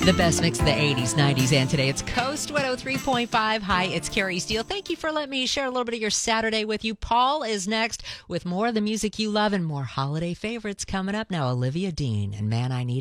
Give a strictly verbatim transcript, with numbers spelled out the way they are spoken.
The best mix of the eighties, nineties, and today. It's Coast one oh three point five. Hi, it's Carrie Steele. Thank you for letting me share a little bit of your Saturday with you. Paul is next with more of the music you love and more holiday favorites coming up. Now, Olivia Dean and Man I Need